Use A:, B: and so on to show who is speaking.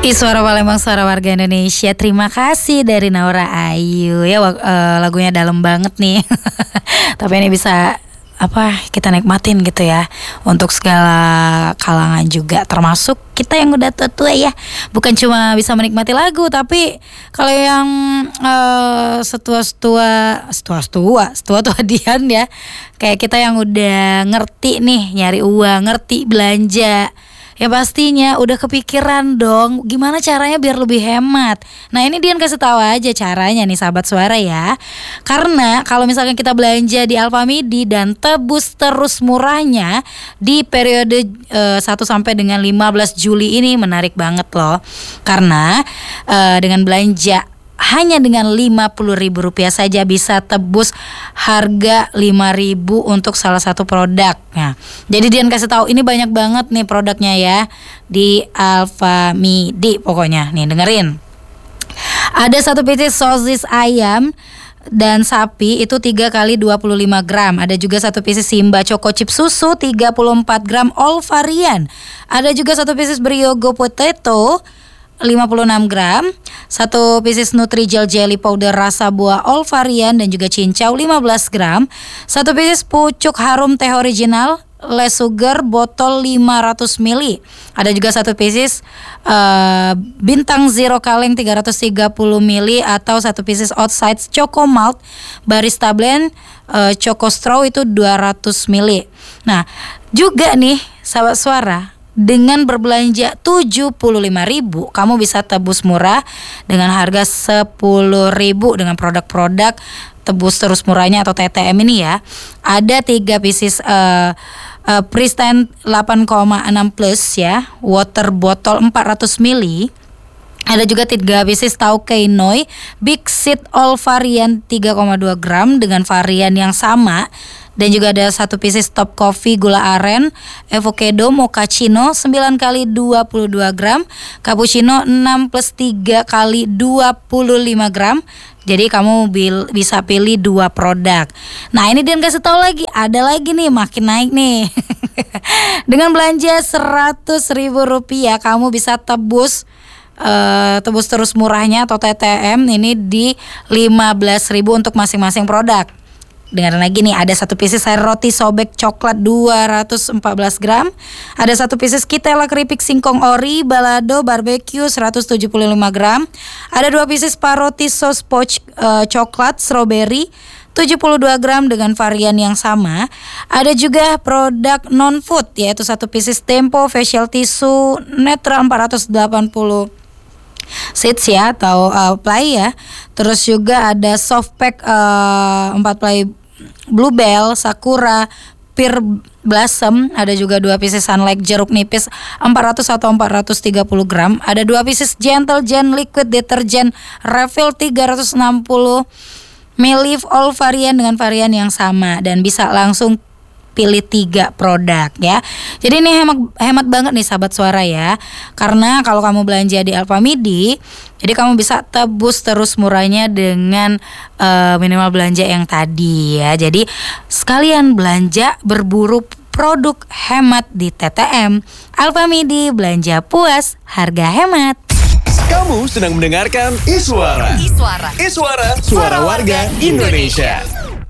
A: Suara Palembang, suara warga Indonesia. Terima kasih dari Naura Ayu ya, lagunya dalam banget nih. Tapi ini bisa kita nikmatin gitu ya, untuk segala kalangan juga, termasuk kita yang udah tua ya. Bukan cuma bisa menikmati lagu, tapi kalau yang setua Dian ya, kayak kita yang udah ngerti nih nyari uang, ngerti belanja, ya pastinya udah kepikiran dong gimana caranya biar lebih hemat. Nah ini Dian kasih tahu aja caranya nih sahabat suara ya. Karena kalau misalkan kita belanja di Alfamidi dan tebus terus murahnya di periode 1 sampai dengan 15 Juli ini menarik banget loh. Karena dengan belanja hanya dengan Rp50.000 saja bisa tebus harga Rp5.000 untuk salah satu produk. Nah, jadi Dian kasih tahu ini banyak banget nih produknya ya di Alfamidi pokoknya. Nih dengerin. Ada satu pieces sosis ayam dan sapi itu 3 kali 25 gram. Ada juga satu pieces Simba Choco Chip susu 34 gram all varian. Ada juga satu pieces Briogo Potato 56 gram, satu pieces Nutrijel Jelly Powder rasa buah all varian dan juga cincau 15 gram, satu pieces pucuk harum teh original less sugar botol 500 ml. Ada juga satu pieces bintang zero kaleng 330 ml atau satu pieces outside choco malt barista blend choco straw itu 200 ml. Nah, juga nih sahabat suara, dengan berbelanja Rp75.000 kamu bisa tebus murah dengan harga Rp10.000 dengan produk-produk tebus terus murahnya atau TTM ini ya. Ada 3 pieces Pristine 8,6 plus ya, water botol 400 ml. Ada juga 3 pieces Tauke Noi Big Seed All Varian 3,2 gram dengan varian yang sama. Dan juga ada satu pieces Top Coffee gula aren avocado mochaccino 9 kali 22 gram, cappuccino 6 plus 3 kali 25 gram. Jadi kamu bisa pilih 2 produk. Nah ini Dian kasih tahu lagi, ada lagi nih makin naik nih. Dengan belanja Rp100.000 kamu bisa tebus terus murahnya atau TTM ini di Rp15.000 untuk masing-masing produk. Dengar lagi nih, ada satu pieces air roti sobek coklat 214 gram. Ada satu pieces Kitela keripik singkong ori balado barbecue 175 gram. Ada 2 pieces paroti sos poch coklat strawberry 72 gram dengan varian yang sama. Ada juga produk non food yaitu satu pieces Tempo facial tissue netral 480 seeds ya atau ply ya. Terus juga ada soft pack 4 ply Bluebell, Sakura, Pear Blossom. Ada juga 2 pieces Sunlight jeruk nipis 400 atau 430 gram. Ada 2 pieces Gentle Gen liquid detergent refill 360 ml all varian dengan varian yang sama. Dan bisa langsung pilih 3 produk ya. Jadi ini hemat banget nih sahabat suara ya. Karena kalau kamu belanja di Alfamidi, jadi kamu bisa tebus terus murahnya dengan minimal belanja yang tadi ya. Jadi sekalian belanja berburu produk hemat di TTM. Alfamidi, belanja puas, harga hemat.
B: Kamu sedang mendengarkan Iswara. Iswara, suara warga Indonesia.